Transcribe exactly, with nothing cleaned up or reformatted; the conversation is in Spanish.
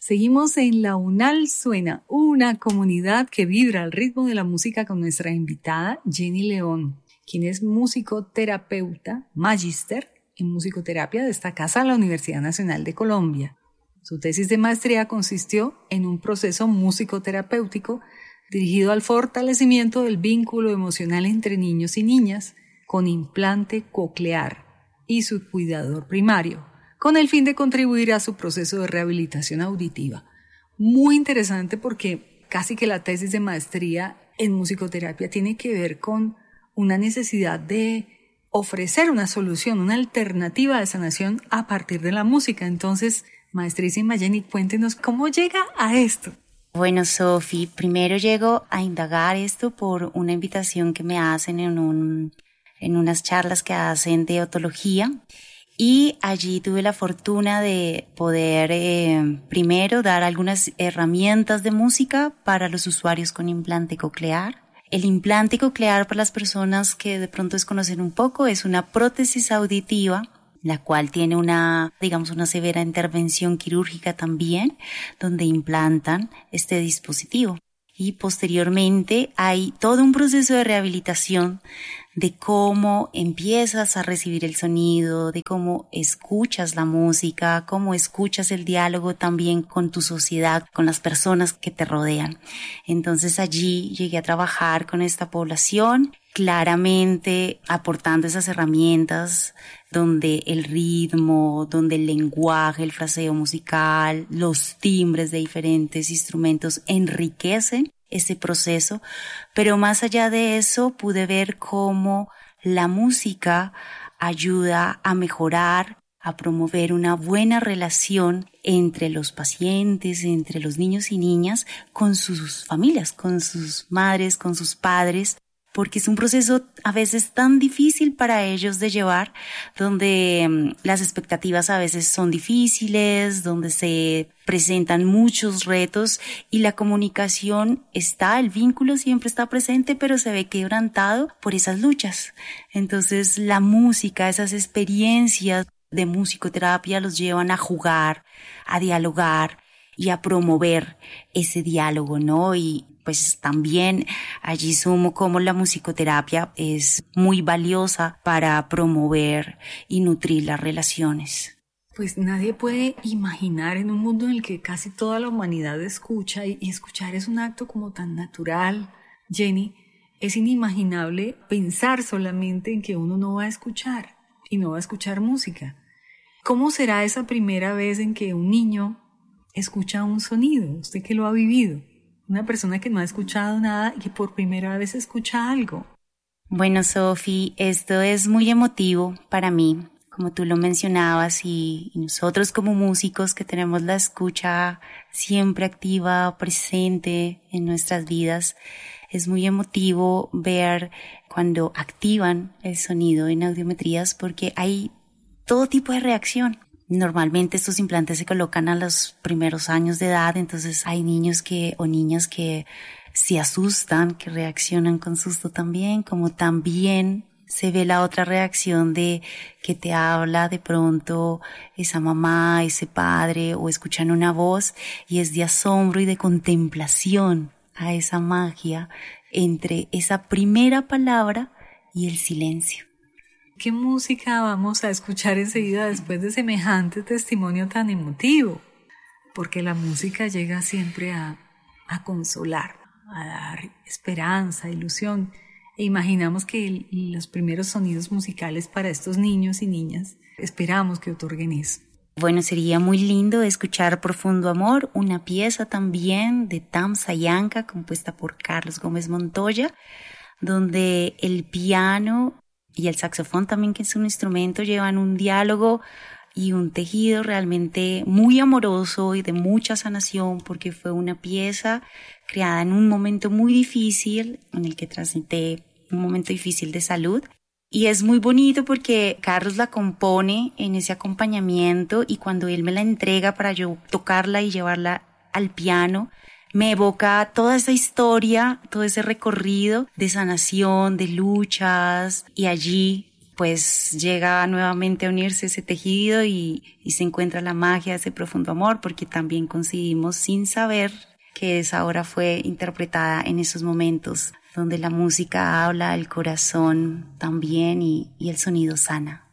Seguimos en La UNAL Suena, una comunidad que vibra al ritmo de la música con nuestra invitada Jenny León, quien es musicoterapeuta, magíster en musicoterapia destacada en la Universidad Nacional de Colombia. Su tesis de maestría consistió en un proceso musicoterapéutico dirigido al fortalecimiento del vínculo emocional entre niños y niñas con implante coclear y su cuidador primario, con el fin de contribuir a su proceso de rehabilitación auditiva. Muy interesante porque casi que la tesis de maestría en musicoterapia tiene que ver con una necesidad de ofrecer una solución, una alternativa de sanación a partir de la música. Entonces, maestrísima Jenny, cuéntenos cómo llega a esto. Bueno, Sofi, primero llego a indagar esto por una invitación que me hacen en, un, en unas charlas que hacen de otología. Y allí tuve la fortuna de poder eh, primero dar algunas herramientas de música para los usuarios con implante coclear. El implante coclear, para las personas que de pronto desconocen un poco, es una prótesis auditiva, la cual tiene una, digamos, una severa intervención quirúrgica también, donde implantan este dispositivo. Y posteriormente hay todo un proceso de rehabilitación de cómo empiezas a recibir el sonido, de cómo escuchas la música, cómo escuchas el diálogo también con tu sociedad, con las personas que te rodean. Entonces allí llegué a trabajar con esta población, claramente aportando esas herramientas donde el ritmo, donde el lenguaje, el fraseo musical, los timbres de diferentes instrumentos enriquecen ese proceso, pero más allá de eso pude ver cómo la música ayuda a mejorar, a promover una buena relación entre los pacientes, entre los niños y niñas, con sus familias, con sus madres, con sus padres, porque es un proceso a veces tan difícil para ellos de llevar, donde um, las expectativas a veces son difíciles, donde se presentan muchos retos y la comunicación está, el vínculo siempre está presente, pero se ve quebrantado por esas luchas. Entonces la música, esas experiencias de musicoterapia los llevan a jugar, a dialogar y a promover ese diálogo, ¿no? Y pues también allí sumo cómo la musicoterapia es muy valiosa para promover y nutrir las relaciones. Pues nadie puede imaginar en un mundo en el que casi toda la humanidad escucha y escuchar es un acto como tan natural. Jenny, es inimaginable pensar solamente en que uno no va a escuchar y no va a escuchar música. ¿Cómo será esa primera vez en que un niño escucha un sonido? Usted que lo ha vivido. Una persona que no ha escuchado nada y que por primera vez escucha algo. Bueno, Sofi, esto es muy emotivo para mí, como tú lo mencionabas, y, y nosotros como músicos que tenemos la escucha siempre activa, presente en nuestras vidas, es muy emotivo ver cuando activan el sonido en audiometrías porque hay todo tipo de reacción. Normalmente estos implantes se colocan a los primeros años de edad, entonces hay niños que o niñas que se asustan, que reaccionan con susto también, como también se ve la otra reacción de que te habla de pronto esa mamá, ese padre, o escuchan una voz y es de asombro y de contemplación a esa magia entre esa primera palabra y el silencio. ¿Qué música vamos a escuchar enseguida después de semejante testimonio tan emotivo? Porque la música llega siempre a, a consolar, a dar esperanza, ilusión. E imaginamos que el, los primeros sonidos musicales para estos niños y niñas, esperamos que otorguen eso. Bueno, sería muy lindo escuchar Profundo Amor, una pieza también de Tam Sayanka, compuesta por Carlos Gómez Montoya, donde el piano y el saxofón también, que es un instrumento, llevan un diálogo y un tejido realmente muy amoroso y de mucha sanación, porque fue una pieza creada en un momento muy difícil, en el que transité un momento difícil de salud. Y es muy bonito porque Carlos la compone en ese acompañamiento y cuando él me la entrega para yo tocarla y llevarla al piano, me evoca toda esa historia, todo ese recorrido de sanación, de luchas, y allí pues llega nuevamente a unirse ese tejido y, y se encuentra la magia de ese profundo amor, porque también coincidimos sin saber que esa obra fue interpretada en esos momentos donde la música habla, el corazón también y, y el sonido sana.